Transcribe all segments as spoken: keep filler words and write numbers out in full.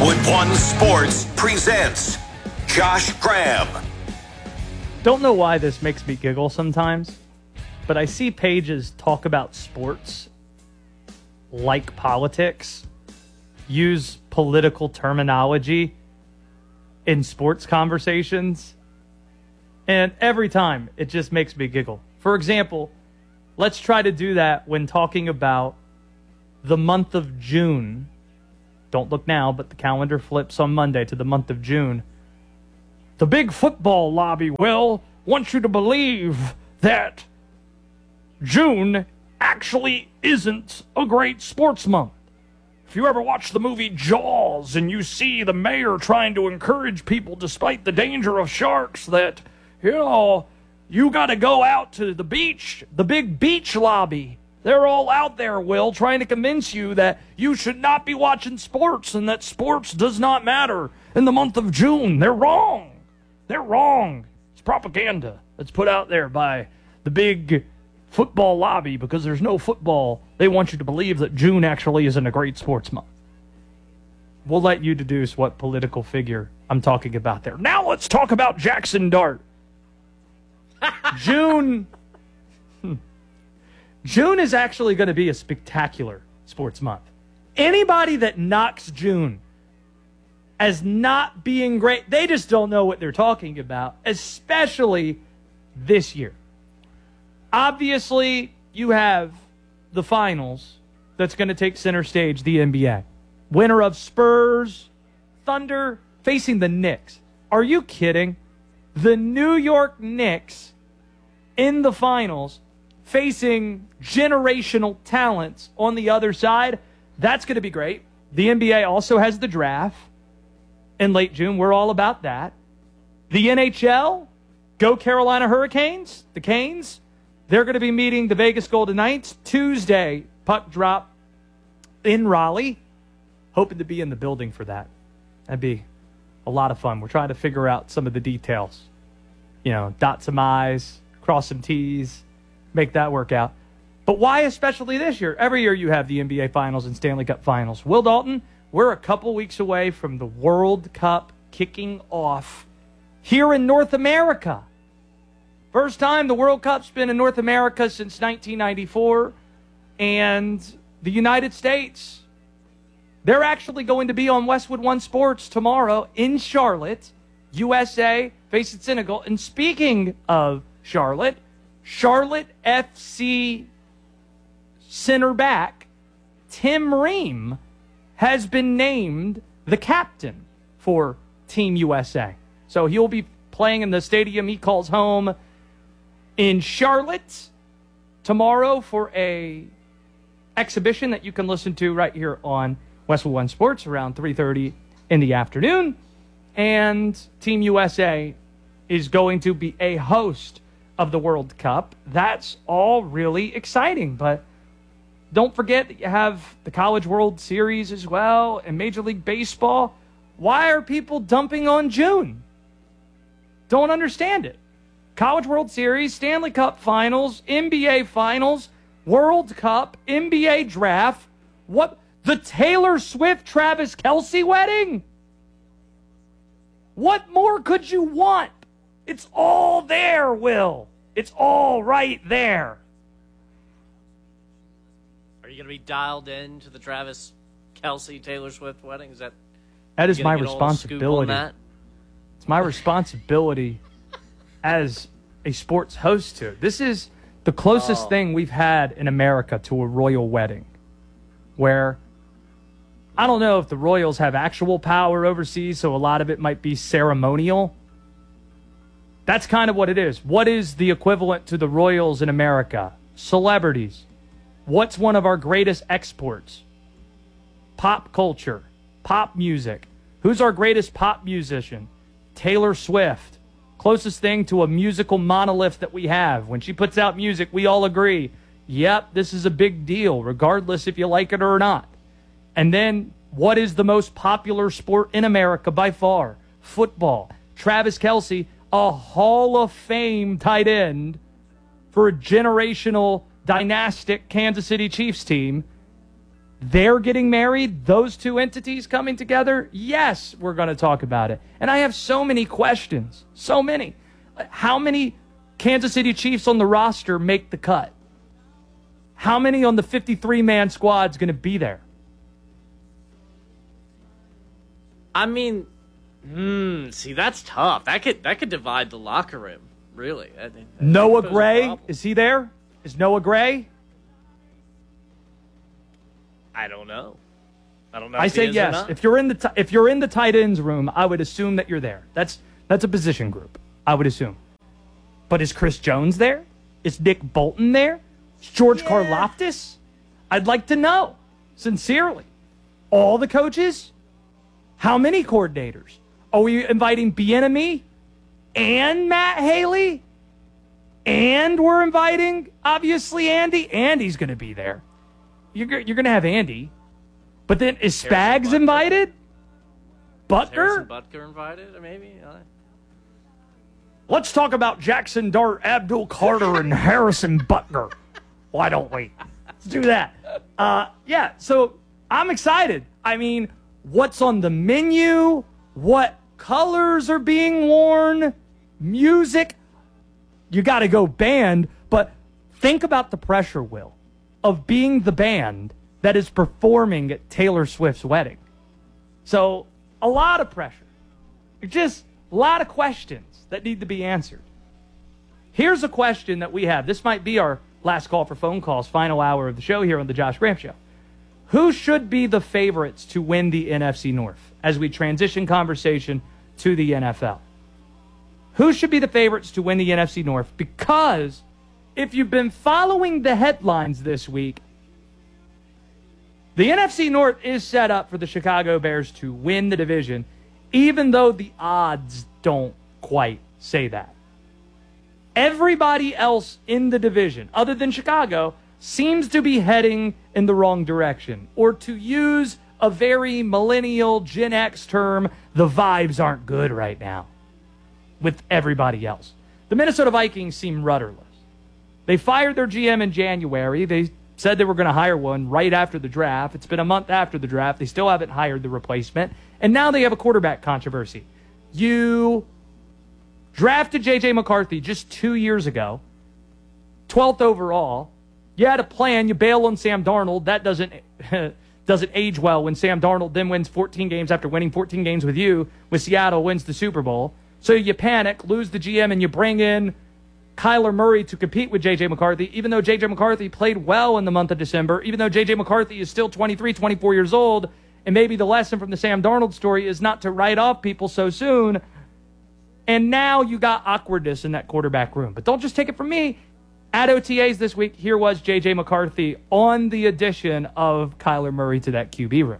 Westwood One Sports presents Josh Graham. Don't know why this makes me giggle sometimes, but I see pages talk about sports like politics, use political terminology in sports conversations, and every time it just makes me giggle. For example, let's try to do that when talking about the month of June. Don't look now, but the calendar flips on Monday to the month of June. The big football lobby, Will, wants you to believe that June actually isn't a great sports month. If you ever watch the movie Jaws and you see the mayor trying to encourage people despite the danger of sharks that, you know, you got to go out to the beach, the big beach lobby. They're all out there, Will, trying to convince you that you should not be watching sports and that sports does not matter in the month of June. They're wrong. They're wrong. It's propaganda that's put out there by the big football lobby because there's no football. They want you to believe that June actually isn't a great sports month. We'll let you deduce what political figure I'm talking about there. Now let's talk about Jackson Dart. June... June is actually going to be a spectacular sports month. Anybody that knocks June as not being great, they just don't know what they're talking about, especially this year. Obviously, you have the finals that's going to take center stage, the N B A. Winner of Spurs, Thunder, facing the Knicks. Are you kidding? The New York Knicks in the finals facing generational talents on the other side. That's going to be great. The N B A also has the draft in late June. We're all about that. The N H L, go Carolina Hurricanes, the Canes. They're going to be meeting the Vegas Golden Knights Tuesday, puck drop in Raleigh. Hoping to be in the building for that. That'd be a lot of fun. We're trying to figure out some of the details. You know, dot some I's, cross some T's, make that work out. But why especially this year? Every year you have the N B A Finals and Stanley Cup Finals. Will Dalton, we're a couple weeks away from the World Cup kicking off here in North America. First time the World Cup's been in North America since nineteen ninety-four. And the United States, they're actually going to be on Westwood One Sports tomorrow in Charlotte. U S A facing Senegal. And speaking of Charlotte, Charlotte F C center back Tim Ream has been named the captain for Team U S A. So he'll be playing in the stadium he calls home in Charlotte tomorrow for a exhibition that you can listen to right here on Westwood One Sports around three thirty in the afternoon. And Team U S A is going to be a host of the World Cup. That's all really exciting, but don't forget that you have the College World Series as well and Major League Baseball. Why are people dumping on June? Don't understand it. College World Series, Stanley Cup Finals, N B A Finals, World Cup, N B A Draft. What? The Taylor Swift Travis Kelce wedding? What more could you want? It's all there, Will. It's all right there. Are you going to be dialed in to the Travis Kelce Taylor Swift wedding? Is that That is my get a little scoop on responsibility. that? It's my responsibility as a sports host to it. This is the closest Oh. thing we've had in America to a royal wedding, where I don't know if the royals have actual power overseas, so a lot of it might be ceremonial. That's kind of what it is. What is the equivalent to the royals in America? Celebrities. What's one of our greatest exports? Pop culture. Pop music. Who's our greatest pop musician? Taylor Swift. Closest thing to a musical monolith that we have. When she puts out music, we all agree, yep, this is a big deal, regardless if you like it or not. And then, what is the most popular sport in America by far? Football. Travis Kelce, a Hall of Fame tight end for a generational, dynastic Kansas City Chiefs team. they're getting married, those two entities coming together, yes, we're going to talk about it. And I have so many questions, so many. How many Kansas City Chiefs on the roster make the cut? How many on the fifty-three man squad is going to be there? I mean, hmm, see, that's tough. That could that could divide the locker room, really. I think that Noah poses a Gray, problem. is he there? Is Noah Gray? I don't know. I don't know. I if he say is or yes. not. If you're in the t- if you're in the tight ends room, I would assume that you're there. That's that's a position group. I would assume. But is Chris Jones there? Is Nick Bolton there? Is George Yeah. Karlaftis? I'd like to know, sincerely. All the coaches? How many coordinators? Are we inviting Bieniemy and Matt Haley? And we're inviting, obviously, Andy. Andy's going to be there. You're, go- you're going to have Andy. But then is Harrison Spags Butker. invited? Is Butker? Harrison Butker invited, or maybe? Uh, Let's talk about Jackson Dart, Abdul Carter, and Harrison Butker. Why don't we? Let's do that. Uh, yeah, so I'm excited. I mean, what's on the menu? What colors are being worn? Music? You got to go band, but think about the pressure, Will, of being the band that is performing at Taylor Swift's wedding. So, a lot of pressure. Just a lot of questions that need to be answered. Here's a question that we have. This might be our last call for phone calls, final hour of the show here on the Josh Graham Show. Who should be the favorites to win the N F C North as we transition conversation to the N F L? Who should be the favorites to win the N F C North? Because if you've been following the headlines this week, the N F C North is set up for the Chicago Bears to win the division, even though the odds don't quite say that. Everybody else in the division, other than Chicago, seems to be heading in the wrong direction. Or to use a very millennial Gen X term, the vibes aren't good right now with everybody else. The Minnesota Vikings seem rudderless. They fired their G M in January. They said they were going to hire one right after the draft. It's been a month after the draft. They still haven't hired the replacement. And now they have a quarterback controversy. You drafted J J McCarthy just two years ago, twelfth overall. You had a plan. You bail on Sam Darnold. That doesn't doesn't age well when Sam Darnold then wins fourteen games after winning fourteen games with you, with Seattle wins the Super Bowl. So you panic, lose the G M, and you bring in Kyler Murray to compete with J J McCarthy, even though J J McCarthy played well in the month of December, even though J J McCarthy is still twenty-three, twenty-four years old, and maybe the lesson from the Sam Darnold story is not to write off people so soon. And now you got awkwardness in that quarterback room. But don't just take it from me. At O T As this week, here was J J McCarthy on the addition of Kyler Murray to that Q B room.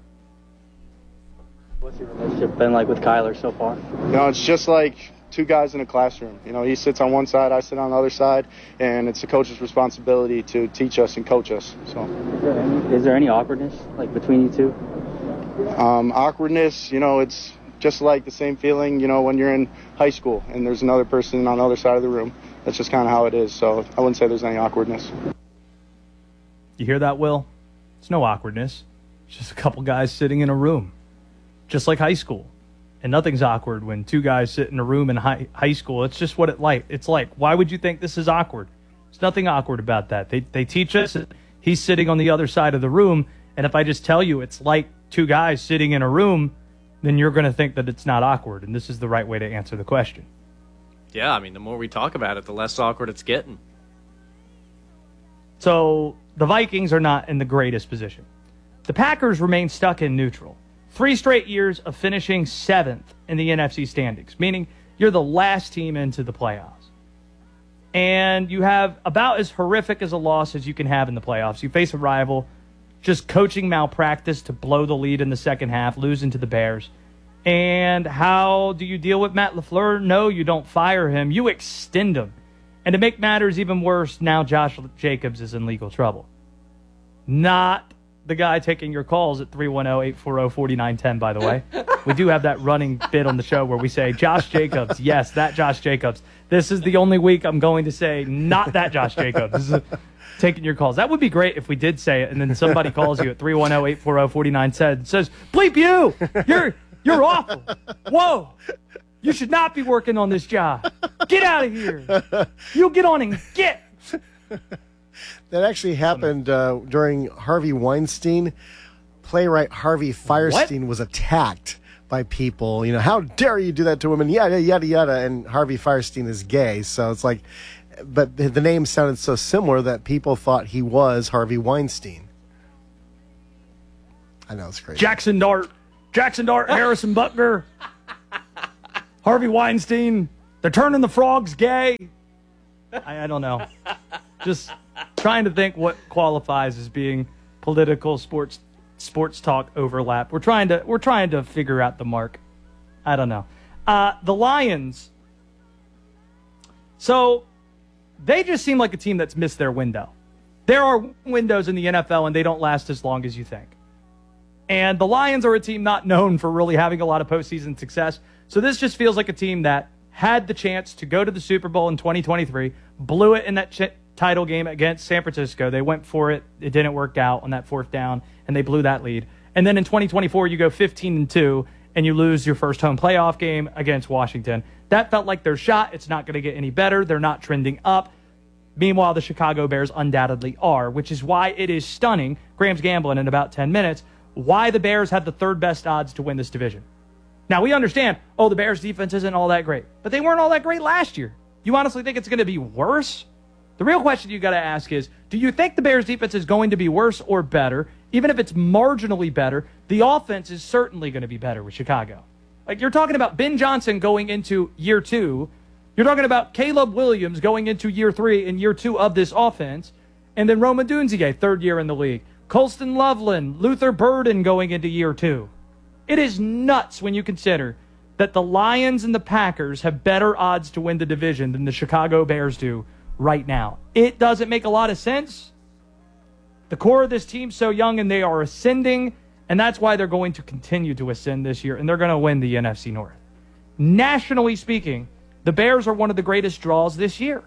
What's your relationship been like with Kyler so far? You know, it's just like two guys in a classroom. You know, he sits on one side, I sit on the other side, and it's the coach's responsibility to teach us and coach us. So, Is there any, is there any awkwardness like between you two? um, awkwardness, you know, it's just like the same feeling, you know, when you're in high school and there's another person on the other side of the room. That's just kind of how it is. So I wouldn't say there's any awkwardness. You hear that, Will? It's no awkwardness. It's just a couple guys sitting in a room, just like high school. And nothing's awkward when two guys sit in a room in high, high school. It's just what it like. It's like, why would you think this is awkward? There's nothing awkward about that. They they teach us that he's sitting on the other side of the room, and if I just tell you it's like two guys sitting in a room, then you're going to think that it's not awkward, and this is the right way to answer the question. yeah, I mean, the more we talk about it, the less awkward it's getting. So the Vikings are not in the greatest position. The Packers remain stuck in neutral. Three straight years of finishing seventh in the N F C standings, meaning you're the last team into the playoffs. And you have about as horrific as a loss as you can have in the playoffs. You face a rival, just coaching malpractice to blow the lead in the second half, losing to the Bears. And how do you deal with Matt LaFleur? No, you don't fire him. You extend him. And to make matters even worse, now Josh Jacobs is in legal trouble. Not the guy taking your calls at three one zero, eight four zero, four nine one zero, by the way. We do have that running bit on the show where we say, Josh Jacobs. Yes, that Josh Jacobs. This is the only week I'm going to say, not that Josh Jacobs. This is taking your calls. That would be great if we did say it, and then somebody calls you at three one zero, eight four zero, four nine one zero and says, bleep you! You're, you're awful. Whoa! You should not be working on this job. Get out of here. You get on and get. That actually happened uh, during Harvey Weinstein. Playwright Harvey Fierstein What? was attacked by people. You know, how dare you do that to women? Yada, yada, yada. And Harvey Fierstein is gay. So it's like, but the name sounded so similar that people thought he was Harvey Weinstein. I know, it's crazy. Jackson Dart. Jackson Dart, Harrison Butker. Harvey Weinstein. They're turning the frogs gay. I, I don't know. Just trying to think what qualifies as being political sports sports talk overlap. We're trying to we're trying to figure out the mark. I don't know. Uh, the Lions. So they just seem like a team that's missed their window. There are windows in the N F L and they don't last as long as you think. And the Lions are a team not known for really having a lot of postseason success. So this just feels like a team that had the chance to go to the Super Bowl in twenty twenty-three, blew it in that ch- title game against San Francisco. They went for it. It didn't work out on that fourth down, and they blew that lead. And then in twenty twenty-four, you go fifteen and two, and you lose your first home playoff game against Washington. That felt like their shot. It's not going to get any better. They're not trending up. Meanwhile, the Chicago Bears undoubtedly are, which is why it is stunning. Graham's gambling in about ten minutes. Why the Bears have the third best odds to win this division. Now, we understand, oh, the Bears' defense isn't all that great. But they weren't all that great last year. You honestly think it's going to be worse? The real question you got to ask is, do you think the Bears' defense is going to be worse or better? Even if it's marginally better, the offense is certainly going to be better with Chicago. Like, you're talking about Ben Johnson going into year two. You're talking about Caleb Williams going into year three and year two of this offense. And then Roma Dunzier, third year in the league. Colston Loveland, Luther Burden going into year two. It is nuts when you consider that the Lions and the Packers have better odds to win the division than the Chicago Bears do right now. It doesn't make a lot of sense. The core of this team's so young and they are ascending, and that's why they're going to continue to ascend this year, and they're going to win the N F C North. Nationally speaking, the Bears are one of the greatest draws this year.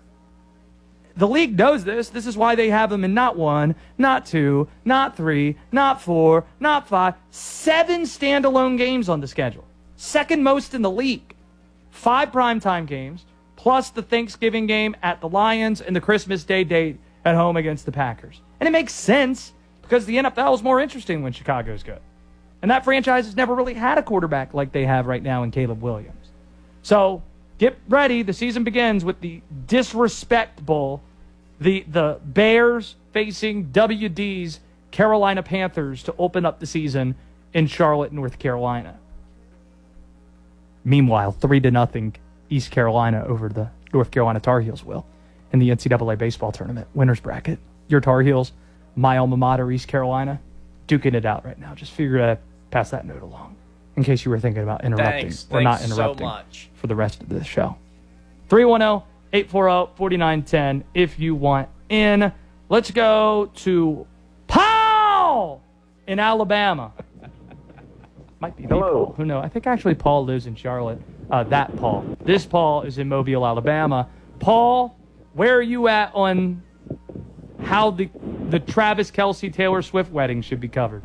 The league knows this. This is why they have them in not one, not two, not three, not four, not five, seven standalone games on the schedule. Second most in the league. Five primetime games, plus the Thanksgiving game at the Lions and the Christmas Day date at home against the Packers. And it makes sense because the N F L is more interesting when Chicago's good. And that franchise has never really had a quarterback like they have right now in Caleb Williams. So get ready. The season begins with the Disrespect Bowl. The, the Bears facing W D's Carolina Panthers to open up the season in Charlotte, North Carolina. Meanwhile, three to nothing East Carolina over the North Carolina Tar Heels will in the N C double A baseball tournament. Winner's bracket. Your Tar Heels, my alma mater, East Carolina, duking it out right now. Just figure to pass that note along in case you were thinking about interrupting Thanks. or not Thanks interrupting so much. for the rest of the show. three one zero, eight four zero, four nine one zero if you want in. Let's go to Paul in Alabama. Might be the Hello. Paul. Who knows? I think actually Paul lives in Charlotte. Uh, that Paul. This Paul is in Mobile, Alabama. Paul, where are you at on how the the Travis Kelce Taylor Swift wedding should be covered?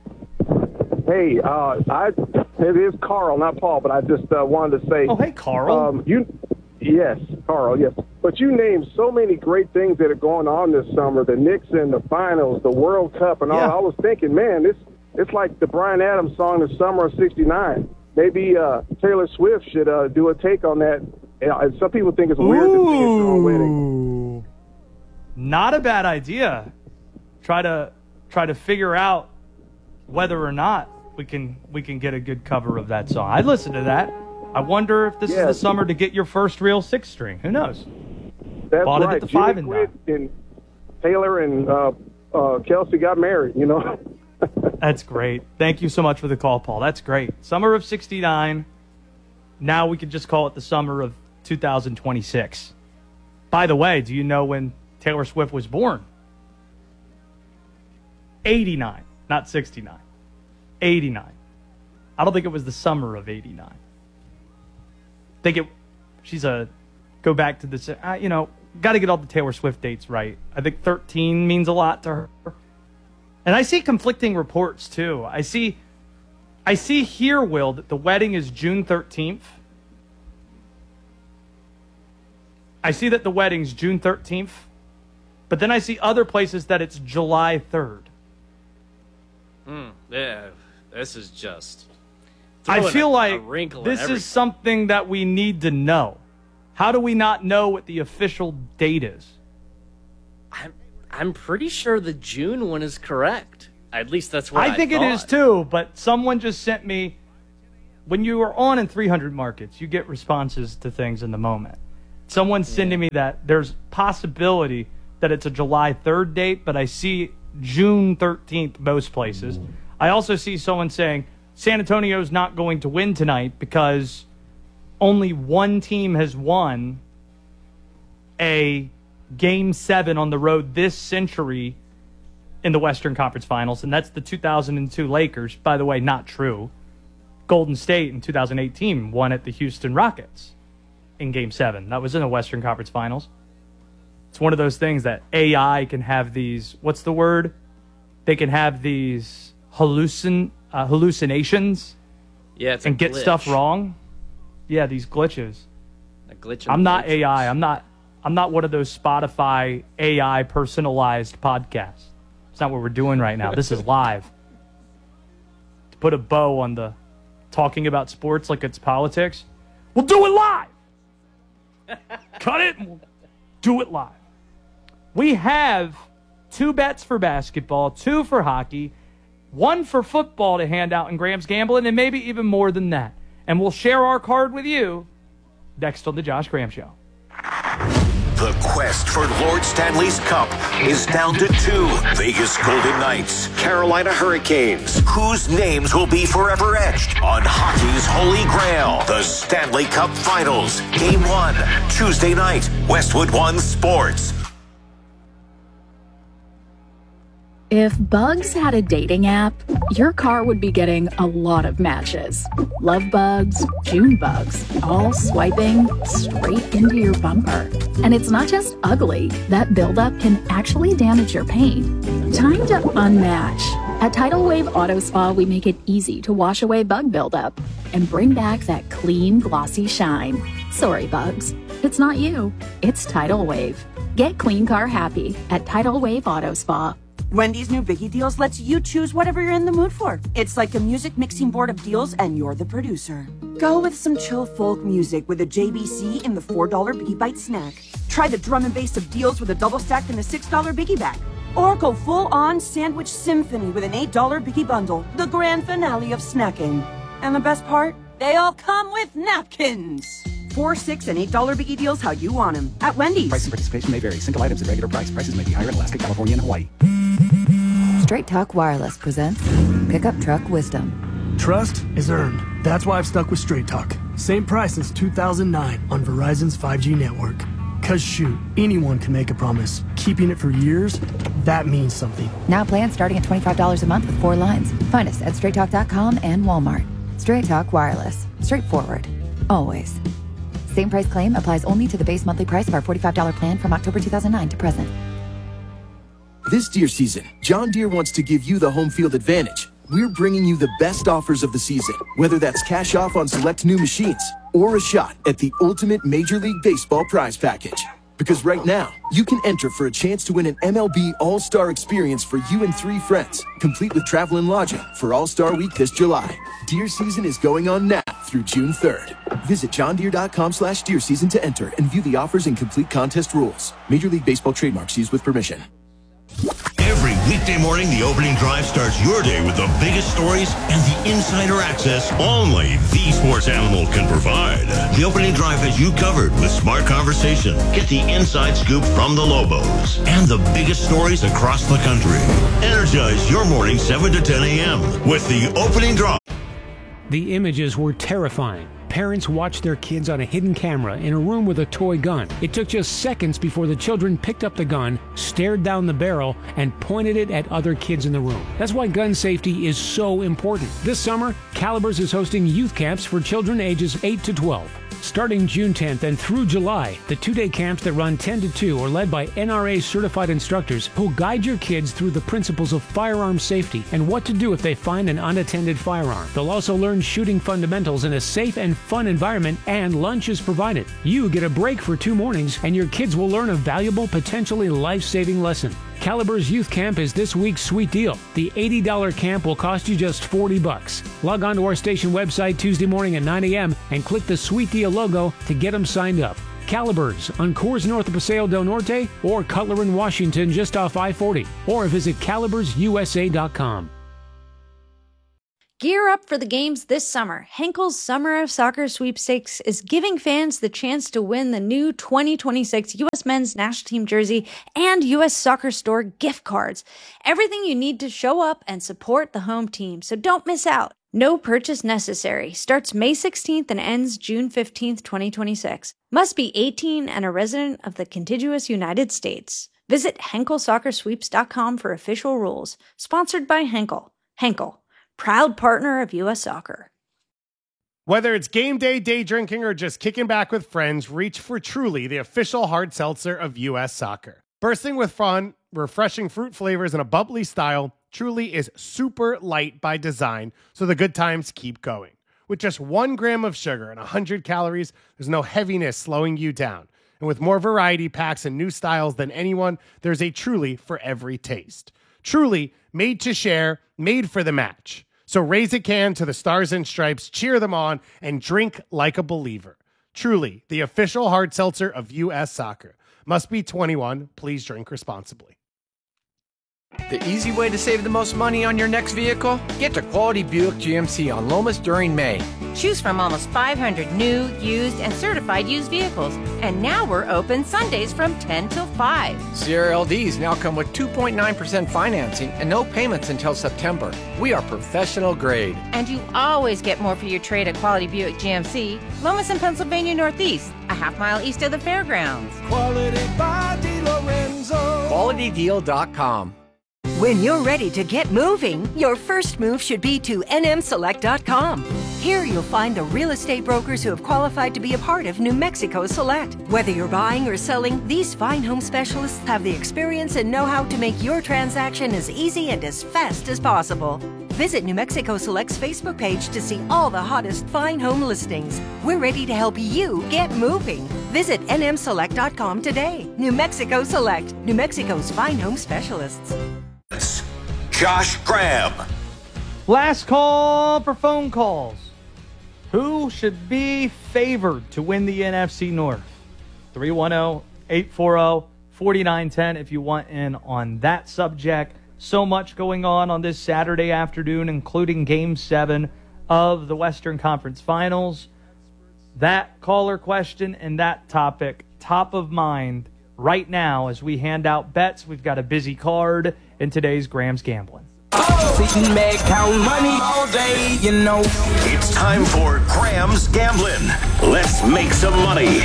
Hey, uh, I it is Carl, not Paul, but I just uh, wanted to say. Oh, hey, Carl. Um, you, yes, Carl, yes. But you named so many great things that are going on this summer: the Knicks in the finals, the World Cup, and all. Yeah. I was thinking, man, this it's like the Bryan Adams song, "The Summer of sixty-nine." Maybe uh, Taylor Swift should uh, do a take on that. And some people think it's weird to sing at your own wedding. Not a bad idea. Try to try to figure out whether or not we can we can get a good cover of that song. I'd listen to that. I wonder if this Yeah. is the summer to get your first real six string. Who knows? That's Bought it right. at the five Jimmy and quit, and Taylor and uh, uh, Kelsey got married. You know. That's great. Thank you so much for the call, Paul. That's great. Summer of sixty-nine. Now we can just call it the summer of two thousand twenty-six. By the way, do you know when Taylor Swift was born? eighty-nine, not sixty-nine. eighty-nine. I don't think it was the summer of eighty-nine. I think it, she's a, go back to this, uh, you know, got to get all the Taylor Swift dates right. I think thirteen means a lot to her. And I see conflicting reports, too. I see I see here, Will, that the wedding is June thirteenth. I see that the wedding's June thirteenth. But then I see other places that it's July third. Mm, yeah, this is just... I feel a, like a this is something that we need to know. How do we not know what the official date is? I'm, I'm pretty sure the June one is correct. At least that's what I I think thought. it is too, but someone just sent me... When you are on in three hundred markets, you get responses to things in the moment. Someone's yeah. sending me that there's possibility that it's a July third date, but I see June thirteenth most places. I also see someone saying San Antonio's not going to win tonight because only one team has won a game seven on the road this century in the Western Conference Finals, and that's the two thousand two Lakers. By the way, not true. Golden State in two thousand eighteen won at the Houston Rockets in game seven. That was in the Western Conference Finals. It's one of those things that A I can have these, what's the word? They can have these hallucin, uh, hallucinations yeah, it's a and get glitch. stuff wrong. Yeah, these glitches. A glitch. I'm not glitches. A I. I'm not. I'm not one of those Spotify A I personalized podcasts. It's not what we're doing right now. This is live. To put a bow on the talking about sports like it's politics, we'll do it live. Cut it and we'll do it live. We have two bets for basketball, two for hockey, one for football to hand out in Graham's Gambling, and maybe even more than that. And we'll share our card with you next on the Josh Graham Show. The quest for Lord Stanley's Cup is down to two. Vegas Golden Knights, Carolina Hurricanes. Whose names will be forever etched on hockey's holy grail? The Stanley Cup Finals. Game one, Tuesday night, Westwood One Sports. If Bugs had a dating app, your car would be getting a lot of matches. Love bugs, June bugs, all swiping straight into your bumper. And it's not just ugly. That buildup can actually damage your paint. Time to unmatch. At Tidal Wave Auto Spa, we make it easy to wash away bug buildup and bring back that clean, glossy shine. Sorry, bugs. It's not you. It's Tidal Wave. Get clean car happy at Tidal Wave Auto Spa. Wendy's new Biggie Deals lets you choose whatever you're in the mood for. It's like a music mixing board of deals, and you're the producer. Go with some chill folk music with a J B C in the four dollar Biggie Bite snack. Try the drum and bass of deals with a double stacked in the six dollar Biggie bag. Or go full-on sandwich symphony with an eight dollar Biggie bundle, the grand finale of snacking. And the best part? They all come with napkins. Four, six, and eight dollar Biggie Deals how you want them at Wendy's. Price and participation may vary. Single items at regular price. Prices may be higher in Alaska, California, and Hawaii. Straight Talk Wireless presents Pickup Truck Wisdom. Trust is earned. That's why I've stuck with Straight Talk. Same price since two thousand nine on Verizon's five G network. Cause shoot, anyone can make a promise. Keeping it for years, that means something. Now plans starting at twenty-five dollars a month with four lines. Find us at straight talk dot com and Walmart. Straight Talk Wireless. Straightforward. Always. Same price claim applies only to the base monthly price of our forty-five dollar plan from October two thousand nine to present. This deer season, John Deere wants to give you the home field advantage. We're bringing you the best offers of the season, whether that's cash off on select new machines or a shot at the ultimate Major League Baseball prize package. Because right now, you can enter for a chance to win an M L B All-Star experience for you and three friends, complete with travel and lodging for All-Star Week this July. Deer season is going on now through June third. Visit john deere dot com slash deer season to enter and view the offers and complete contest rules. Major League Baseball trademarks used with permission. Every weekday morning, the opening drive starts your day with the biggest stories and the insider access only the Sports Animal can provide. The opening drive has you covered with smart conversation. Get the inside scoop from the Lobos and the biggest stories across the country. Energize your morning seven to ten a.m. with the opening drive. The images were terrifying. Parents watched their kids on a hidden camera in a room with a toy gun. It took just seconds before the children picked up the gun, stared down the barrel, and pointed it at other kids in the room. That's why gun safety is so important. This summer, Calibers is hosting youth camps for children ages eight to twelve. Starting June tenth and through July, the two-day camps that run ten to two are led by N R A-certified instructors who'll guide your kids through the principles of firearm safety and what to do if they find an unattended firearm. They'll also learn shooting fundamentals in a safe and fun environment, and lunch is provided. You get a break for two mornings, and your kids will learn a valuable, potentially life-saving lesson. Caliber's Youth Camp is this week's sweet deal. The eighty dollars camp will cost you just forty bucks. Log on to our station website Tuesday morning at nine a.m. and click the sweet deal logo to get them signed up. Caliber's on Coors north of Paseo del Norte or Cutler in Washington just off I forty, or visit calibers u s a dot com. Gear up for the games this summer. Henkel's Summer of Soccer Sweepstakes is giving fans the chance to win the new twenty twenty-six U S Men's National Team jersey and U S Soccer Store gift cards. Everything you need to show up and support the home team, so don't miss out. No purchase necessary. Starts May sixteenth and ends June fifteenth, twenty twenty-six. Must be eighteen and a resident of the contiguous United States. Visit henkel soccer sweeps dot com for official rules. Sponsored by Henkel. Henkel, proud partner of U S Soccer. Whether it's game day, day drinking, or just kicking back with friends, reach for Truly, the official hard seltzer of U S Soccer. Bursting with fun, refreshing fruit flavors, and a bubbly style, Truly is super light by design, so the good times keep going. With just one gram of sugar and one hundred calories, there's no heaviness slowing you down. And with more variety packs and new styles than anyone, there's a Truly for every taste. Truly, made to share, made for the match. So raise a can to the Stars and Stripes, cheer them on, and drink like a believer. Truly, the official hard seltzer of U S Soccer. Must be twenty-one. Please drink responsibly. The easy way to save the most money on your next vehicle? Get to Quality Buick G M C on Lomas during May. Choose from almost five hundred new, used, and certified used vehicles. And now we're open Sundays from ten till five. Sierra L Ds now come with two point nine percent financing and no payments until September. We are professional grade. And you always get more for your trade at Quality Buick G M C, Lomas and Pennsylvania Northeast, a half mile east of the fairgrounds. Quality by DiLorenzo. quality deal dot com. When you're ready to get moving, your first move should be to N M select dot com. Here you'll find the real estate brokers who have qualified to be a part of New Mexico Select. Whether you're buying or selling, these fine home specialists have the experience and know-how to make your transaction as easy and as fast as possible. Visit New Mexico Select's Facebook page to see all the hottest fine home listings. We're ready to help you get moving. Visit N M select dot com today. New Mexico Select, New Mexico's fine home specialists. Josh Graham. Last call for phone calls. Who should be favored to win the N F C North? three one zero, eight four zero, four nine one zero if you want in on that subject. So much going on on this Saturday afternoon, including Game seven of the Western Conference Finals. That caller question and that topic top of mind right now as we hand out bets. We've got a busy card in today's Graham's Gambling. Sitting back, count money all day, you know. It's time for Graham's Gambling. Let's make some money.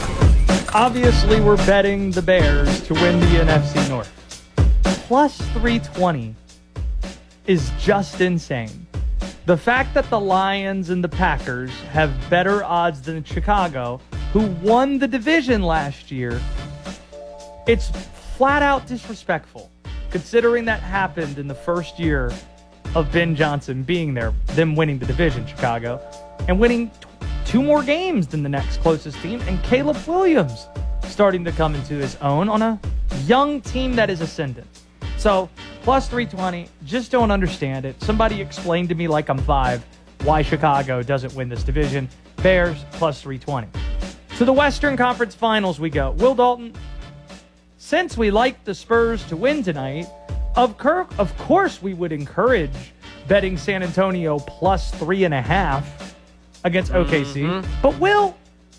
Obviously, we're betting the Bears to win the N F C North. Plus three twenty is just insane. The fact that the Lions and the Packers have better odds than Chicago, who won the division last year, it's flat out disrespectful, considering that happened in the first year of Ben Johnson being there, them winning the division, Chicago, and winning t- two more games than the next closest team, and Caleb Williams starting to come into his own on a young team that is ascendant. So, plus three twenty, just don't understand it. Somebody explained to me like I'm five why Chicago doesn't win this division. Bears, plus three twenty. To the Western Conference Finals we go. Will Dalton, since we like the Spurs to win tonight, of, cur- of course we would encourage betting San Antonio plus three and a half against O K C. Mm-hmm. But Will,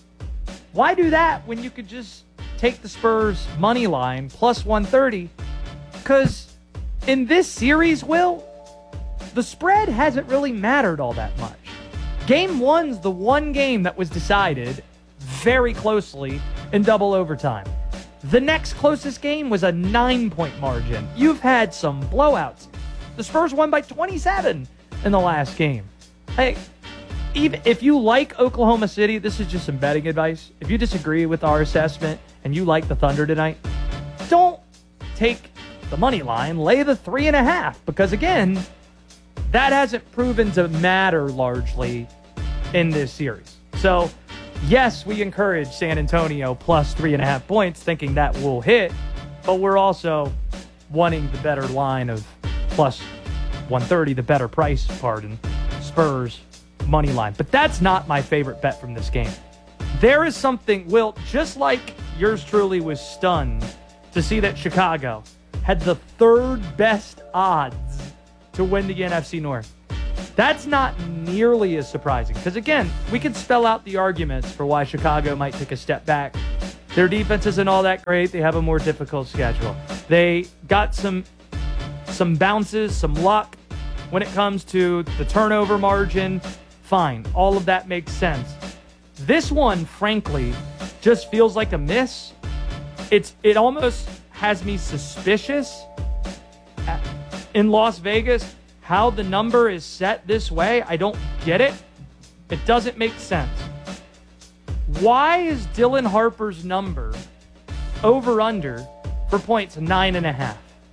why do that when you could just take the Spurs money line plus one thirty? Because in this series, Will, the spread hasn't really mattered all that much. Game one's the one game that was decided very closely in double overtime. The next closest game was a nine-point margin. You've had some blowouts. The Spurs won by twenty-seven in the last game. Hey, even if you like Oklahoma City, this is just some betting advice. If you disagree with our assessment and you like the Thunder tonight, don't take the money line, lay the three and a half, because again, that hasn't proven to matter largely in this series. So, yes, we encourage San Antonio plus three and a half points, thinking that will hit, but we're also wanting the better line of plus one thirty, the better price, pardon, Spurs money line. But that's not my favorite bet from this game. There is something, Will, just like yours truly was stunned to see that Chicago had the third best odds to win the N F C North. That's not nearly as surprising because, again, we can spell out the arguments for why Chicago might take a step back. Their defense isn't all that great. They have a more difficult schedule. They got some some bounces, some luck when it comes to the turnover margin. Fine. All of that makes sense. This one, frankly, just feels like a miss. It's It almost has me suspicious in Las Vegas how the number is set this way. I don't get it. It doesn't make sense. Why is Dylan Harper's number over under for points nine and a half?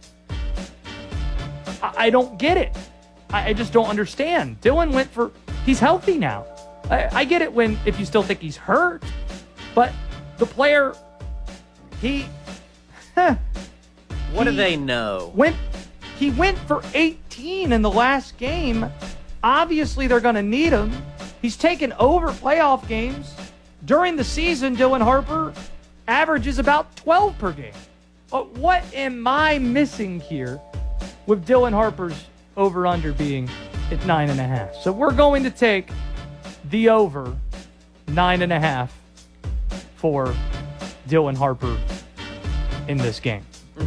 I, I don't get it. I, I just don't understand. Dylan went for, he's healthy now. I, I get it when, if you still think he's hurt, but the player, he, what do they know? Went, he went for eighteen in the last game. Obviously, they're going to need him. He's taken over playoff games. During the season, Dylan Harper averages about twelve per game. But what am I missing here with Dylan Harper's over-under being at nine and a half? So we're going to take the over nine and a half for Dylan Harper in this game.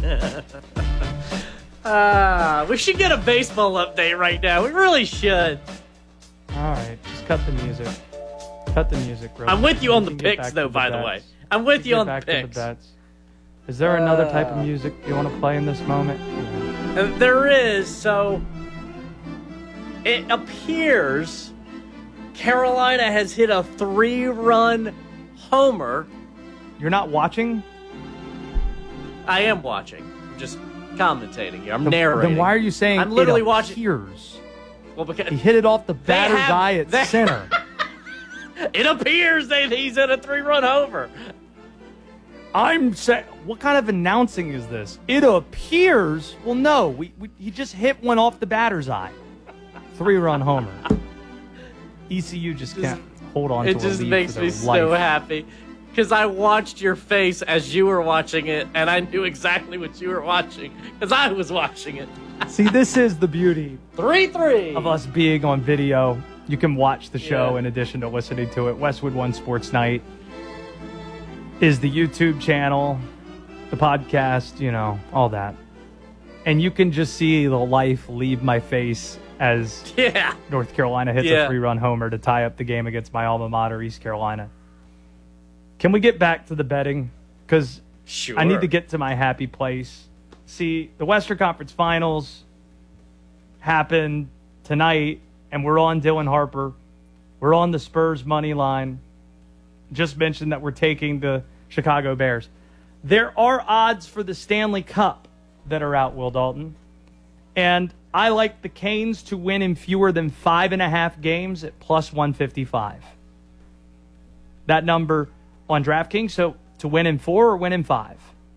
Ah, uh, we should get a baseball update right now. We really should. All right, just cut the music. Cut the music, bro. I'm with you on the picks, though, by the way. I'm with you on the picks. Is there another type of music you want to play in this moment? Uh, there is. So it appears Carolina has hit a three-run homer. You're not watching? I am watching. I'm just commentating here. I'm then, narrating. Then why are you saying I'm literally it watching? Appears? Well, because he hit it off the batter's have, eye at they, center. It appears that he's at a three-run homer. I'm saying, what kind of announcing is this? It appears. Well, no, we, we he just hit one off the batter's eye. Three-run homer. E C U just can't just, hold on to it a just lead makes for me their life. so happy because I watched your face as you were watching it, and I knew exactly what you were watching because I was watching it. See, this is the beauty three three of us being on video. You can watch the show yeah. in addition to listening to it. Westwood One Sports Night is the YouTube channel, the podcast, you know, all that. And you can just see the life leave my face as yeah. North Carolina hits yeah. a three-run homer to tie up the game against my alma mater, East Carolina. Can we get back to the betting? Because sure. I need to get to my happy place. See, the Western Conference Finals happened tonight, and we're on Dylan Harper. We're on the Spurs money line. Just mentioned that we're taking the Chicago Bears. There are odds for the Stanley Cup that are out, Will Dalton. And I like the Canes to win in fewer than five and a half games at plus one fifty-five. That number on DraftKings, so to win in four or win in five.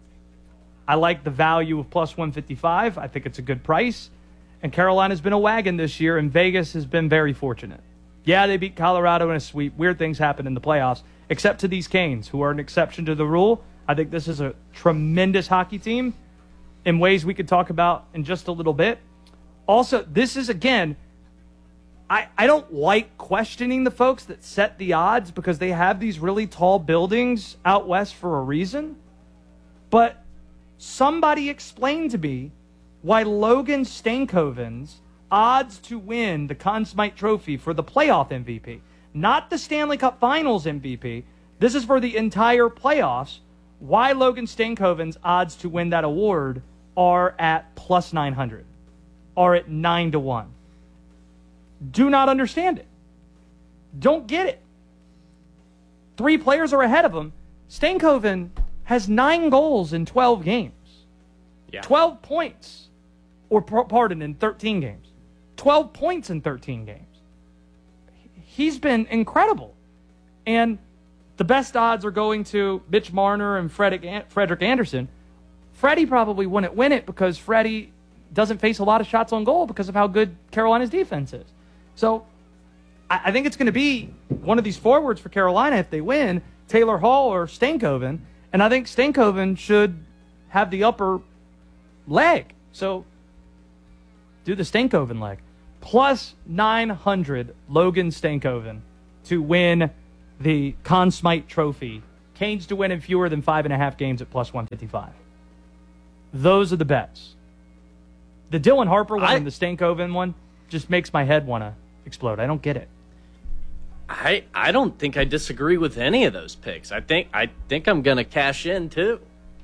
I like the value of plus one fifty-five. I think it's a good price. And Carolina's been a wagon this year, and Vegas has been very fortunate. Yeah, they beat Colorado in a sweep. Weird things happen in the playoffs, except to these Canes, who are an exception to the rule. I think this is a tremendous hockey team in ways we could talk about in just a little bit. Also, this is, again, I, I don't like questioning the folks that set the odds because they have these really tall buildings out west for a reason. But somebody explained to me why Logan Stankoven's odds to win the Conn Smythe Trophy for the playoff M V P, not the Stanley Cup Finals M V P, this is for the entire playoffs, why Logan Stankoven's odds to win that award are at plus nine hundred, are at nine to one. Do not understand it. don't get it. Three players are ahead of him. Stankoven has nine goals in twelve games. Yeah. twelve points, or pardon, in thirteen games. twelve points in thirteen games. He's been incredible. And the best odds are going to Mitch Marner and Frederick Anderson. Freddie probably wouldn't win it because Freddie doesn't face a lot of shots on goal because of how good Carolina's defense is. So I, I think it's going to be one of these forwards for Carolina if they win, Taylor Hall or Stankoven. And I think Stankoven should have the upper leg. So do the Stankoven leg. Plus nine hundred Logan Stankoven to win the Conn Smythe Trophy. Canes to win in fewer than five and a half games at plus one fifty-five. Those are the bets. The Dylan Harper one I, and the Stankoven one just makes my head want to explode. I don't get it. I I don't think I disagree with any of those picks. I think I think I'm gonna cash in too.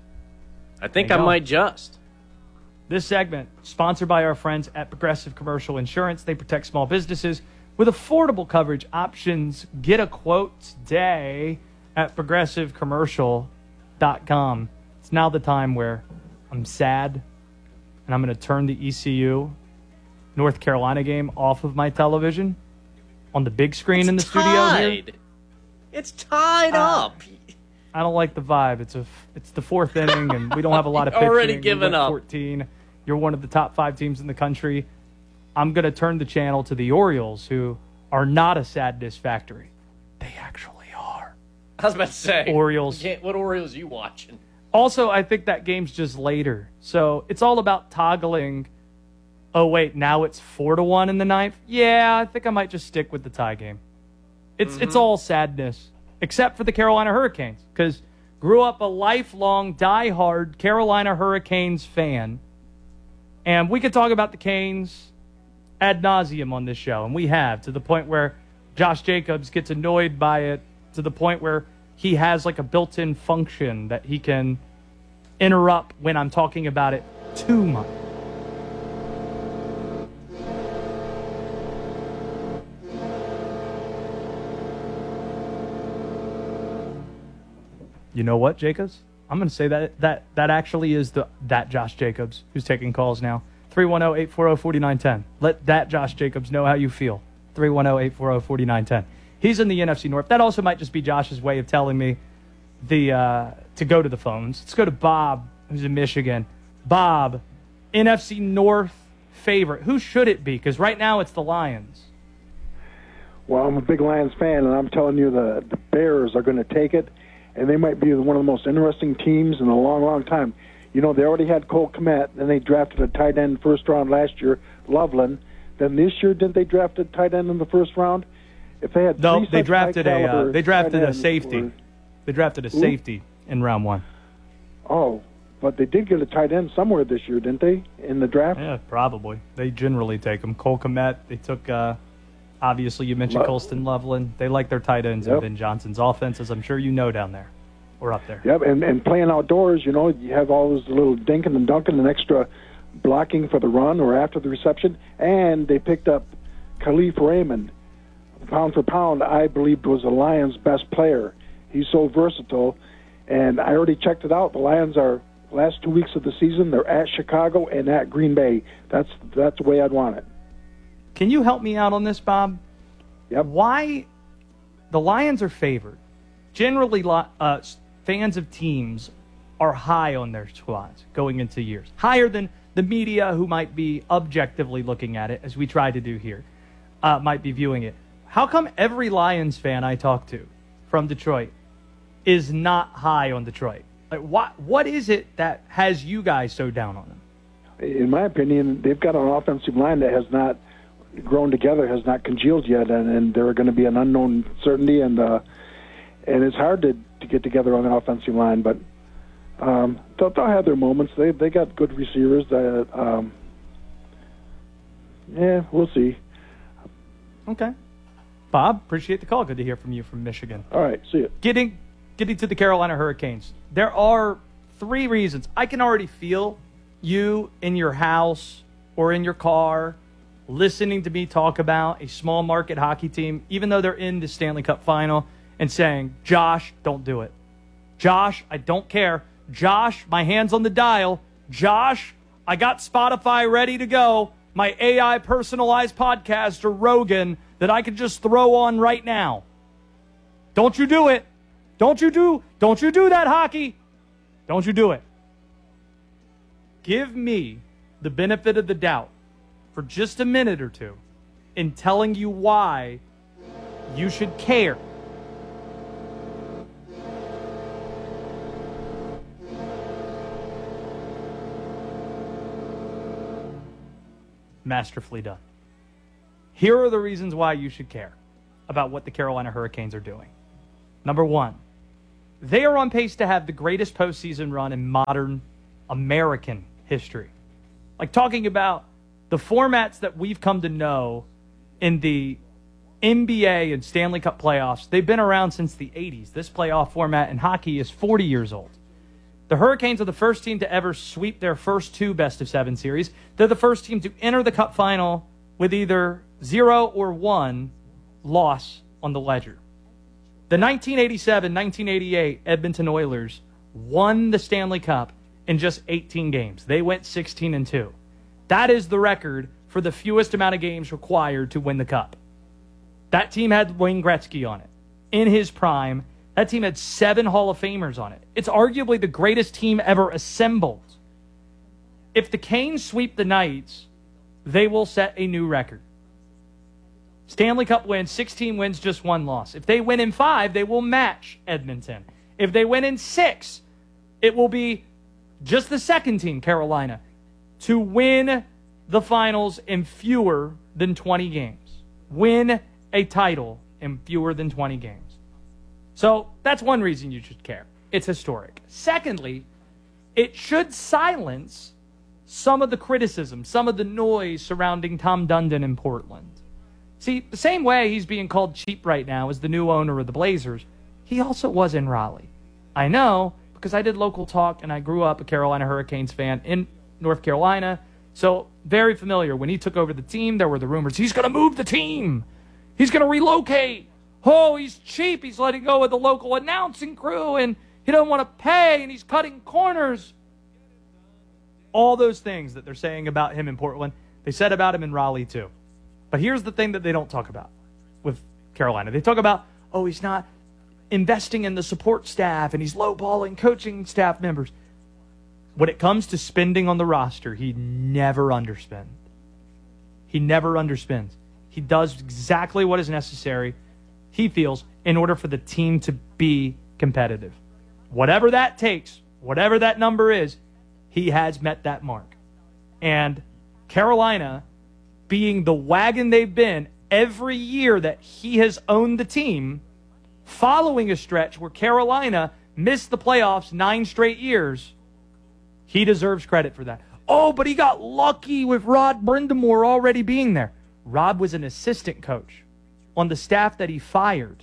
I think I might just. This segment, sponsored by our friends at Progressive Commercial Insurance. They protect small businesses with affordable coverage options. Get a quote today at progressive commercial dot com. It's now the time where I'm sad, and I'm going to turn the E C U North Carolina game off of my television on the big screen it's in the tied. studio here. It's tied uh, up. I don't like the vibe. It's a it's the fourth inning, and we don't have a lot of pitching. Already We given went up. fourteen. You're one of the top five teams in the country. I'm going to turn the channel to the Orioles, who are not a sadness factory. They actually are. I was about to say. Orioles. What Orioles are you watching? Also, I think that game's just later. So it's all about toggling. Oh, wait, now it's four to one in the ninth? Yeah, I think I might just stick with the tie game. It's Mm-hmm. It's all sadness, except for the Carolina Hurricanes, because grew up a lifelong, diehard Carolina Hurricanes fan. And we could talk about the Canes ad nauseum on this show, and we have, to the point where Josh Jacobs gets annoyed by it, to the point where he has like a built-in function that he can interrupt when I'm talking about it too much. You know what, Jacobs? I'm going to say that that that actually is the that Josh Jacobs who's taking calls now. three one zero, eight four zero, four nine one zero. Let that Josh Jacobs know how you feel. three one zero, eight four zero, four nine one zero. He's in the N F C North. That also might just be Josh's way of telling me the uh, to go to the phones. Let's go to Bob, who's in Michigan. Bob, N F C North favorite. Who should it be? Because right now it's the Lions. Well, I'm a big Lions fan, and I'm telling you the, the Bears are going to take it, and they might be one of the most interesting teams in a long, long time. You know, they already had Cole Kmet, and they drafted a tight end first round last year, Loveland. Then this year, didn't they draft a tight end in the first round? If they had no, three they such drafted a uh, high-caliber they drafted tight a ends safety. were- They drafted a Who? safety in round one. Oh, but they did get a tight end somewhere this year, didn't they, in the draft? Yeah, probably. They generally take them. Cole Kmet, they took, uh, obviously you mentioned Lo- Colston Loveland. They like their tight ends Yep. in Ben Johnson's offense, as I'm sure you know down there, or up there. Yep, and, and playing outdoors, you know, you have all those little dinking and dunking and extra blocking for the run or after the reception. And they picked up Khalif Raymond. Pound for pound, I believed was the Lions' best player. He's so versatile. And I already checked it out. The Lions are, last two weeks of the season, they're at Chicago and at Green Bay. That's that's the way I'd want it. Can you help me out on this, Bob? Yep. Why the Lions are favored? Generally, li- uh, fans of teams are high on their squads going into years. Higher than the media, who might be objectively looking at it, as we try to do here, uh, might be viewing it. How come every Lions fan I talk to from Detroit is not high on Detroit? Like, what what is it that has you guys so down on them? In my opinion, they've got an offensive line that has not grown together, has not congealed yet, and, and they're going to be an unknown certainty, and uh, and it's hard to, to get together on the offensive line, but um, they'll, they'll have their moments. They they got good receivers. That, um, yeah, we'll see. Okay. Bob, appreciate the call. Good to hear from you from Michigan. All right, see you. Getting getting to the Carolina Hurricanes. There are three reasons. I can already feel you in your house or in your car listening to me talk about a small market hockey team, even though they're in the Stanley Cup final, and saying, Josh, don't do it. Josh, I don't care. Josh, my hand's on the dial. Josh, I got Spotify ready to go. My A I personalized podcast or Rogan that I could just throw on right now. Don't you do it. Don't you do, don't you do that, hockey. Don't you do it. Give me the benefit of the doubt for just a minute or two in telling you why you should care. Masterfully done. Here are the reasons why you should care about what the Carolina Hurricanes are doing. Number one, they are on pace to have the greatest postseason run in modern American history. Like talking about the formats that we've come to know in the N B A and Stanley Cup playoffs, they've been around since the eighties. This playoff format in hockey is forty years old. The Hurricanes are the first team to ever sweep their first two best-of-seven series. They're the first team to enter the Cup final with either zero or one loss on the ledger. The nineteen eighty-seven nineteen eighty-eight Edmonton Oilers won the Stanley Cup in just eighteen games. They went sixteen and two. That is the record for the fewest amount of games required to win the Cup. That team had Wayne Gretzky on it in his prime. That team had seven Hall of Famers on it. It's arguably the greatest team ever assembled. If the Canes sweep the Knights, they will set a new record. Stanley Cup wins, sixteen wins, just one loss. If they win in five, they will match Edmonton. If they win in six, it will be just the second team, Carolina, to win the finals in fewer than twenty games. Win a title in fewer than twenty games. So that's one reason you should care. It's historic. Secondly, it should silence some of the criticism, some of the noise surrounding Tom Dundon in Portland. See, the same way he's being called cheap right now as the new owner of the Blazers, he also was in Raleigh. I know because I did local talk and I grew up a Carolina Hurricanes fan in North Carolina. So very familiar. When he took over the team, there were the rumors, he's going to move the team. He's going to relocate. Oh, he's cheap. He's letting go of the local announcing crew, and he doesn't want to pay, and he's cutting corners. All those things that they're saying about him in Portland, they said about him in Raleigh too. But here's the thing that they don't talk about with Carolina. They talk about, oh, he's not investing in the support staff, and he's lowballing coaching staff members. When it comes to spending on the roster, he never underspends. He never underspends. He does exactly what is necessary, he feels, in order for the team to be competitive. Whatever that takes, whatever that number is, he has met that mark. And Carolina, being the wagon they've been every year that he has owned the team, following a stretch where Carolina missed the playoffs nine straight years, he deserves credit for that. Oh, but he got lucky with Rod Brind'Amour already being there. Rod was an assistant coach on the staff that he fired.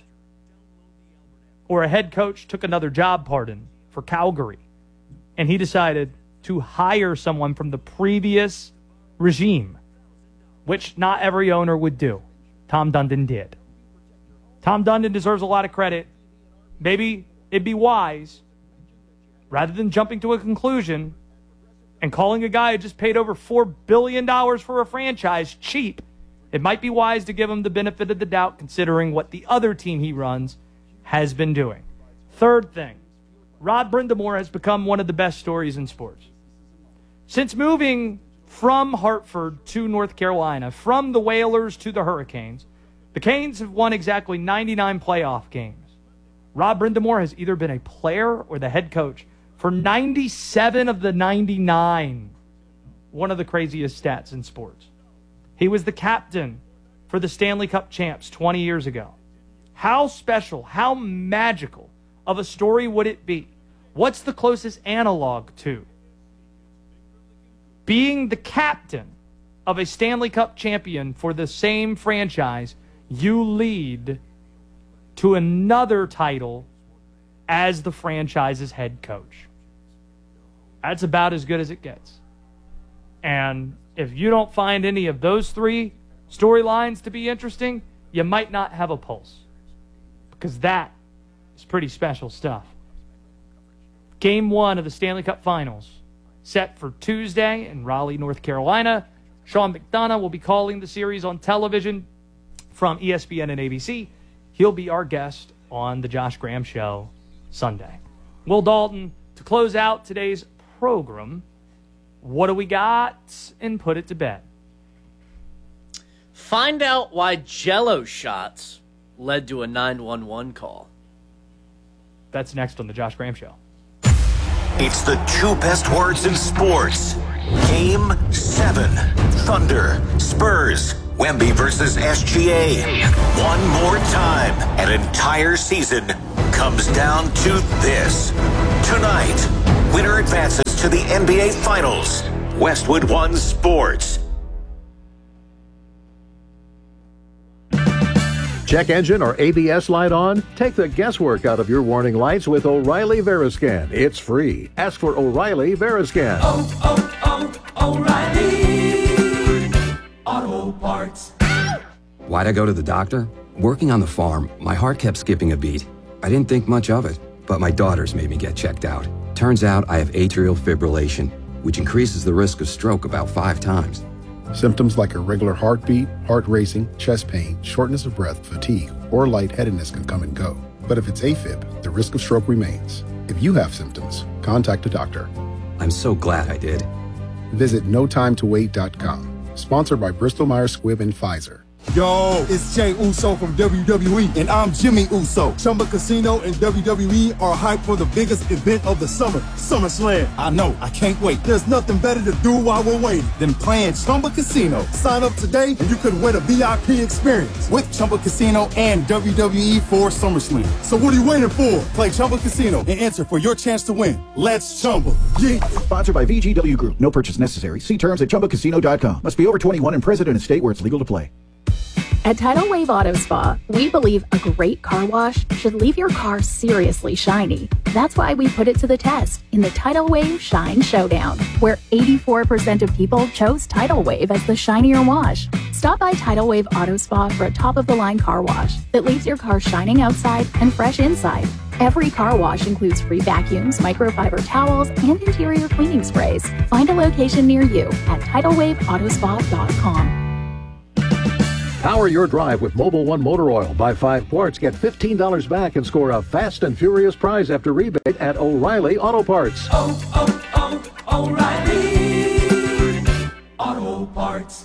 Or a head coach took another job, pardon, for Calgary. And he decided to hire someone from the previous regime, which not every owner would do. Tom Dundon did. Tom Dundon deserves a lot of credit. Maybe it'd be wise, rather than jumping to a conclusion and calling a guy who just paid over four billion dollars for a franchise cheap, it might be wise to give him the benefit of the doubt considering what the other team he runs has been doing. Third thing, Rod Brind'Amour has become one of the best stories in sports. Since moving from Hartford to North Carolina, from the Whalers to the Hurricanes, the Canes have won exactly ninety-nine playoff games. Rod Brind'Amour has either been a player or the head coach for ninety-seven of the ninety-nine. One of the craziest stats in sports. He was the captain for the Stanley Cup champs twenty years ago. How special, how magical of a story would it be? What's the closest analog to being the captain of a Stanley Cup champion for the same franchise you lead to another title as the franchise's head coach? That's about as good as it gets. And if you don't find any of those three storylines to be interesting, you might not have a pulse. Because that is pretty special stuff. Game one of the Stanley Cup Finals set for Tuesday in Raleigh, North Carolina. Sean McDonough will be calling the series on television from E S P N and A B C. He'll be our guest on the Josh Graham Show Sunday. Will Dalton, to close out today's program, what do we got and put it to bed? Find out why Jell-O shots led to a nine one one call. That's next on the Josh Graham Show. It's the two best words in sports. Game seven. Thunder, Spurs, Wemby versus S G A. One more time. An entire season comes down to this. Tonight, winner advances to the N B A Finals. Westwood One Sports. Check engine or A B S light on? Take the guesswork out of your warning lights with O'Reilly Veriscan. It's free. Ask for O'Reilly Veriscan. Oh, oh, oh, O'Reilly Auto Parts. Why'd I go to the doctor? Working on the farm, my heart kept skipping a beat. I didn't think much of it, but my daughters made me get checked out. Turns out I have atrial fibrillation, which increases the risk of stroke about five times. Symptoms like irregular heartbeat, heart racing, chest pain, shortness of breath, fatigue, or lightheadedness can come and go. But if it's AFib, the risk of stroke remains. If you have symptoms, contact a doctor. I'm so glad I did. Visit no time to wait dot com. Sponsored by Bristol Myers Squibb and Pfizer. Yo, it's Jay Uso from W W E, and I'm Jimmy Uso. Chumba Casino and W W E are hyped for the biggest event of the summer, SummerSlam. I know, I can't wait. There's nothing better to do while we're waiting than playing Chumba Casino. Sign up today and you could win a V I P experience with Chumba Casino and W W E for SummerSlam. So what are you waiting for? Play Chumba Casino and enter for your chance to win. Let's Chumba. Yeah. Sponsored by V G W Group. No purchase necessary. See terms at chumba casino dot com. Must be over twenty-one and present in a state where it's legal to play. At Tidal Wave Auto Spa, we believe a great car wash should leave your car seriously shiny. That's why we put it to the test in the Tidal Wave Shine Showdown, where eighty-four percent of people chose Tidal Wave as the shinier wash. Stop by Tidal Wave Auto Spa for a top-of-the-line car wash that leaves your car shining outside and fresh inside. Every car wash includes free vacuums, microfiber towels, and interior cleaning sprays. Find a location near you at tidal wave auto spa dot com. Power your drive with Mobil one Motor Oil. Buy five quarts, get fifteen dollars back, and score a fast and furious prize after rebate at O'Reilly Auto Parts. Oh, oh, oh, O'Reilly Auto Parts.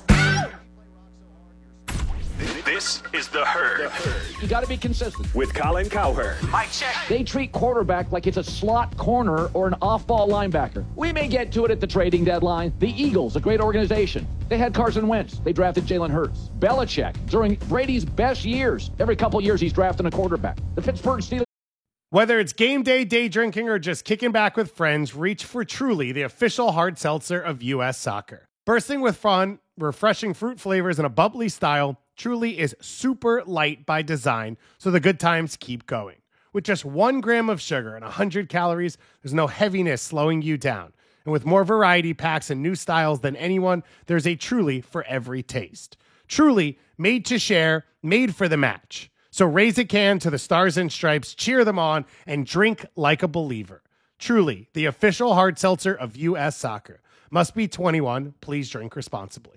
This is The Herd. You got to be consistent. With Colin Cowherd. Mike check. They treat quarterback like it's a slot corner or an off-ball linebacker. We may get to it at the trading deadline. The Eagles, a great organization. They had Carson Wentz. They drafted Jalen Hurts. Belichick, during Brady's best years, every couple years he's drafting a quarterback. The Pittsburgh Steelers. Whether it's game day, day drinking, or just kicking back with friends, reach for Truly, the official hard seltzer of U S Soccer. Bursting with fun, refreshing fruit flavors, and a bubbly style, Truly is super light by design, so the good times keep going. With just one gram of sugar and one hundred calories, there's no heaviness slowing you down. And with more variety packs and new styles than anyone, there's a Truly for every taste. Truly, made to share, made for the match. So raise a can to the Stars and Stripes, cheer them on, and drink like a believer. Truly, the official hard seltzer of U S Soccer. Must be twenty-one. Please drink responsibly.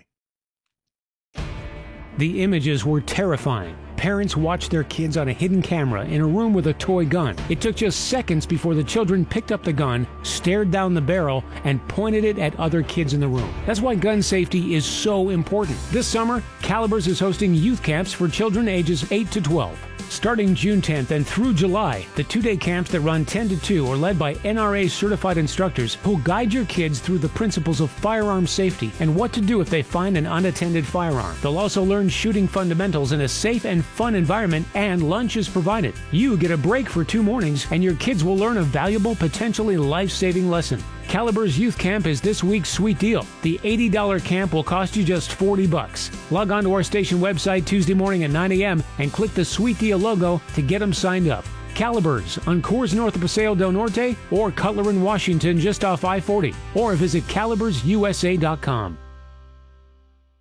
The images were terrifying. Parents watched their kids on a hidden camera in a room with a toy gun. It took just seconds before the children picked up the gun, stared down the barrel, and pointed it at other kids in the room. That's why gun safety is so important. This summer, Calibers is hosting youth camps for children ages eight to twelve. Starting June tenth and through July, the two-day camps that run ten to two are led by N R A-certified instructors who'll guide your kids through the principles of firearm safety and what to do if they find an unattended firearm. They'll also learn shooting fundamentals in a safe and fun environment, and lunch is provided. You get a break for two mornings, and your kids will learn a valuable, potentially life-saving lesson. Calibers Youth Camp is this week's sweet deal. The eighty dollars camp will cost you just forty bucks. Log on to our station website Tuesday morning at nine a.m. and click the Sweet Deal logo to get them signed up. Calibers on Coors north of Paseo del Norte or Cutler in Washington just off I forty. Or visit calibers u s a dot com.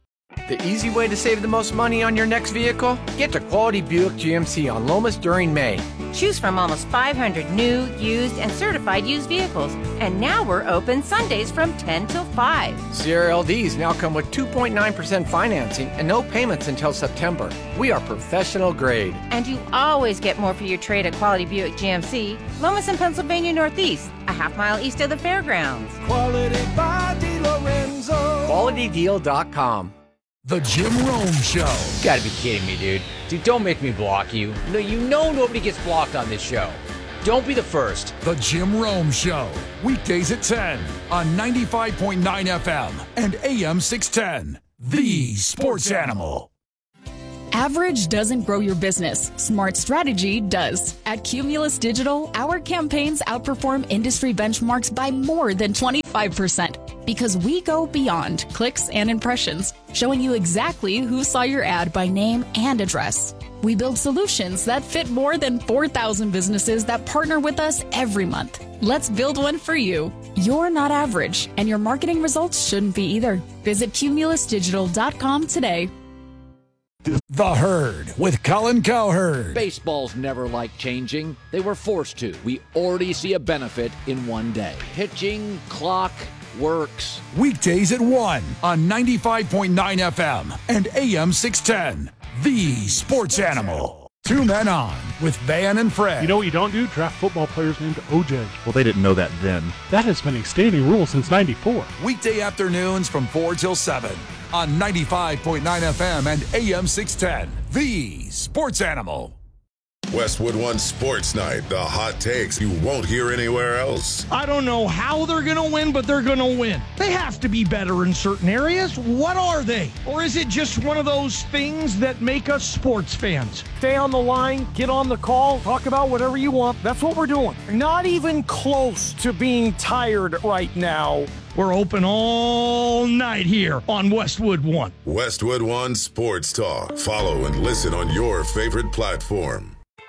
The easy way to save the most money on your next vehicle? Get to Quality Buick G M C on Lomas during May. Choose from almost five hundred new, used, and certified used vehicles. And now we're open Sundays from ten till five. Sierra L Ds now come with two point nine percent financing and no payments until September. We are professional grade. And you always get more for your trade at Quality Buick G M C, Lomas and Pennsylvania Northeast, a half mile east of the fairgrounds. Quality by DiLorenzo. Quality Deal dot com. The Jim Rome Show. You gotta be kidding me, dude. Dude, don't make me block you. No, you know nobody gets blocked on this show. Don't be the first. The Jim Rome Show. Weekdays at ten on ninety-five point nine F M and A M six ten. The Sports Animal. Average doesn't grow your business. Smart strategy does. At Cumulus Digital, our campaigns outperform industry benchmarks by more than twenty-five percent because we go beyond clicks and impressions, showing you exactly who saw your ad by name and address. We build solutions that fit more than four thousand businesses that partner with us every month. Let's build one for you. You're not average, and your marketing results shouldn't be either. Visit Cumulus Digital dot com today. The Herd with Colin Cowherd. Baseballs never liked changing. They were forced to. We already see a benefit in one day. Pitching clock works. Weekdays at one on ninety-five point nine F M and A M six ten. The Sports Animal. Two men on with Van and Fred. You know what you don't do? Draft football players named O J. Well, they didn't know that then. That has been a standing rule since ninety-four. Weekday afternoons from four till seven on ninety-five point nine F M and A M six ten. The Sports Animal. Westwood One Sports Night, the hot takes you won't hear anywhere else. I don't know how they're going to win, but they're going to win. They have to be better in certain areas. What are they? Or is it just one of those things that make us sports fans? Stay on the line, get on the call, talk about whatever you want. That's what we're doing. Not even close to being tired right now. We're open all night here on Westwood One. Westwood One Sports Talk. Follow and listen on your favorite platform.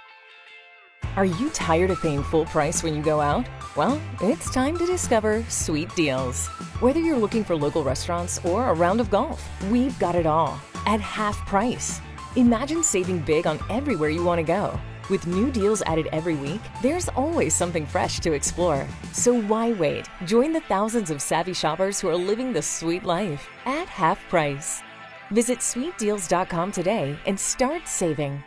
Are you tired of paying full price when you go out? Well, it's time to discover Sweet Deals. Whether you're looking for local restaurants or a round of golf, we've got it all at half price. Imagine saving big on everywhere you want to go. With new deals added every week, there's always something fresh to explore. So why wait? Join the thousands of savvy shoppers who are living the sweet life at half price. Visit sweet deals dot com today and start saving.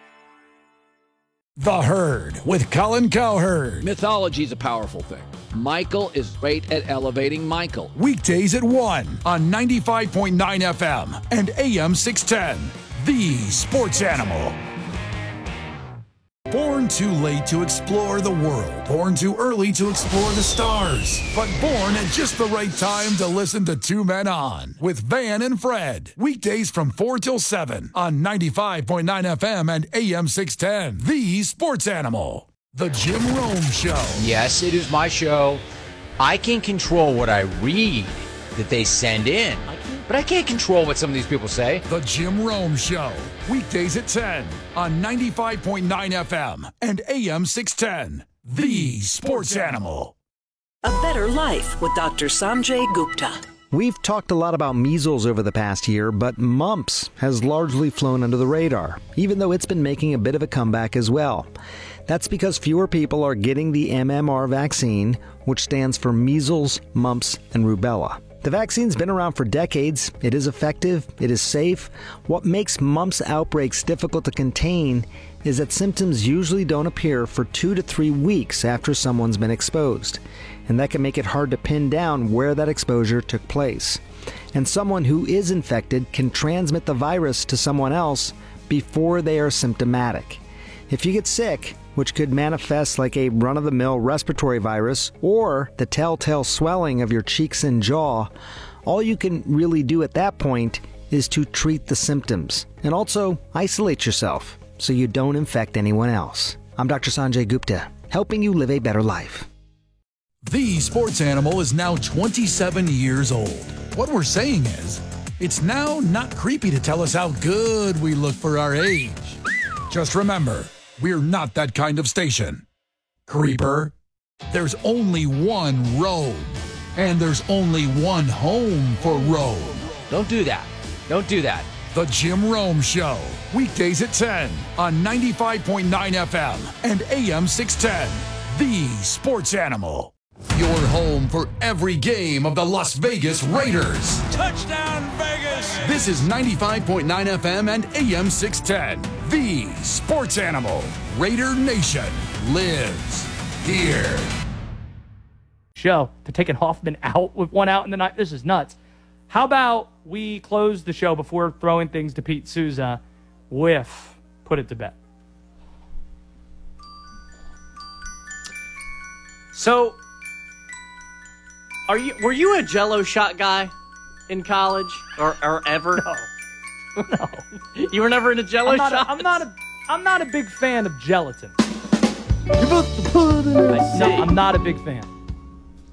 The Herd with Colin Cowherd. Mythology is a powerful thing. Michael is great at elevating Michael. Weekdays at one on ninety-five point nine F M and A M six ten. The Sports Animal. Born too late to explore the world. Born too early to explore the stars. But born at just the right time to listen to Two Men On with Van and Fred. Weekdays from four till seven on ninety-five point nine F M and A M six ten. The Sports Animal. The Jim Rome Show. Yes, it is my show. I can control what I read that they send in. But I can't control what some of these people say. The Jim Rome Show. Weekdays at ten on ninety-five point nine F M and A M six ten. The Sports Animal. A Better Life with Doctor Sanjay Gupta. We've talked a lot about measles over the past year, but mumps has largely flown under the radar, even though it's been making a bit of a comeback as well. That's because fewer people are getting the M M R vaccine, which stands for measles, mumps, and rubella. The vaccine's been around for decades. It is effective. It is safe. What makes mumps outbreaks difficult to contain is that symptoms usually don't appear for two to three weeks after someone's been exposed. And that can make it hard to pin down where that exposure took place. And someone who is infected can transmit the virus to someone else before they are symptomatic. If you get sick, which could manifest like a run-of-the-mill respiratory virus or the telltale swelling of your cheeks and jaw, all you can really do at that point is to treat the symptoms and also isolate yourself so you don't infect anyone else. I'm Doctor Sanjay Gupta, helping you live a better life. The Sports Animal is now twenty-seven years old. What we're saying is, it's now not creepy to tell us how good we look for our age. Just remember, we're not that kind of station. Creeper. There's only one Rome. And there's only one home for Rome. Don't do that. Don't do that. The Jim Rome Show, weekdays at ten on ninety-five point nine F M and A M six ten. The Sports Animal. Your home for every game of the Las Vegas Raiders. Touchdown, Vegas! This is ninety-five point nine F M and A M six ten. The Sports Animal. Raider Nation lives here. Show to taking Hoffman out with one out in the night. This is nuts. How about we close the show before throwing things to Pete Souza with Put It to Bed? So, are you were you a Jell-O shot guy in college or, or ever? No, no. You were never in a Jell-O I'm not shot. A, I'm not a. I'm not a big fan of gelatin. I see. No, I'm not a big fan.